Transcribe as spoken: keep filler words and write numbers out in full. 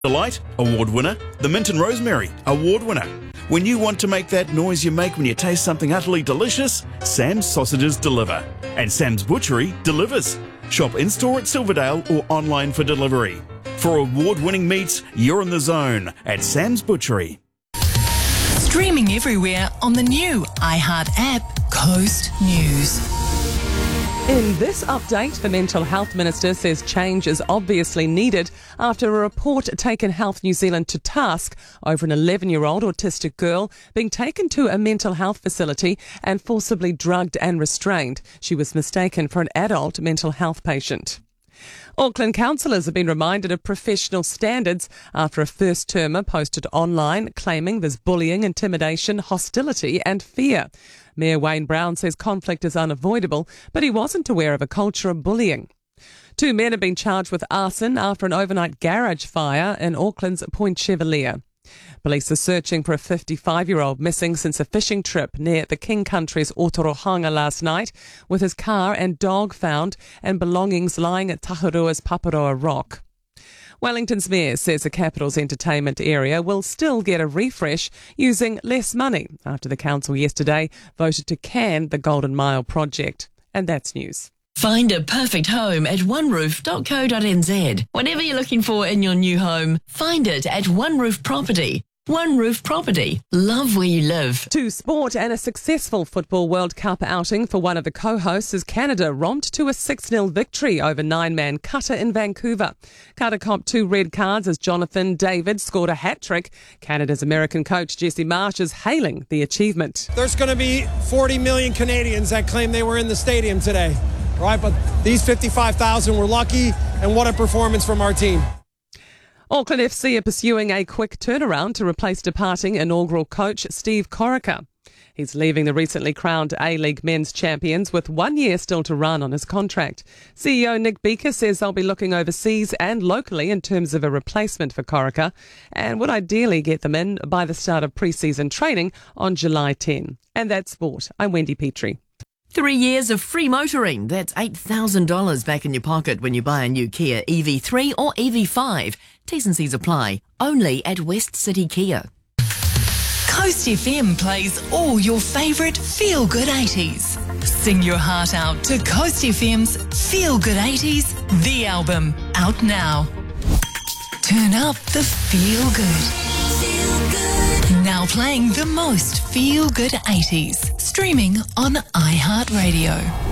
Delight, award winner. The Mint and Rosemary, award winner. When you want to make that noise you make when you taste something utterly delicious, Sam's Sausages deliver. And Sam's Butchery delivers. Shop in-store at Silverdale or online for delivery. For award-winning meats, you're in the zone at Sam's Butchery. Streaming everywhere on the new iHeart app, Coast News. In this update, the Mental Health Minister says change is obviously needed after a report taken Health New Zealand to task over an eleven-year-old autistic girl being taken to a mental health facility and forcibly drugged and restrained. She was mistaken for an adult mental health patient. Auckland councillors have been reminded of professional standards after a first-termer posted online claiming there's bullying, intimidation, hostility and fear. Mayor Wayne Brown says conflict is unavoidable, but he wasn't aware of a culture of bullying. Two men have been charged with arson after an overnight garage fire in Auckland's Point Chevalier. Police are searching for a fifty-five-year-old missing since a fishing trip near the King Country's Otorohanga last night, with his car and dog found and belongings lying at Tahurua's Paparoa Rock. Wellington's mayor says the capital's entertainment area will still get a refresh using less money after the council yesterday voted to can the Golden Mile project. And that's news. Find a perfect home at one roof dot co dot n z. Whatever you're looking for in your new home, find it at One Roof Property. One Roof Property. Love where you live. To sport, and a successful Football World Cup outing for one of the co-hosts as Canada romped to a six nil victory over nine-man Qatar in Vancouver. Qatar copped two red cards as Jonathan David scored a hat-trick. Canada's American coach Jesse Marsh is hailing the achievement. There's going to be forty million Canadians that claim they were in the stadium today. Right, but these fifty-five thousand were lucky, and what a performance from our team. Auckland F C are pursuing a quick turnaround to replace departing inaugural coach Steve Corica. He's leaving the recently crowned A-League men's champions with one year still to run on his contract. C E O Nick Beaker says they'll be looking overseas and locally in terms of a replacement for Corica and would ideally get them in by the start of pre-season training on July tenth. And that's sport. I'm Wendy Petrie. Three years of free motoring. That's eight thousand dollars back in your pocket when you buy a new Kia E V three or E V five. T's and C's apply. Only at West City Kia. Coast F M plays all your favourite feel-good eighties. Sing your heart out to Coast F M's Feel Good eighties, the album, out now. Turn up the feel good. Feel good. Now playing the most feel good eighties. Streaming on iHeartRadio.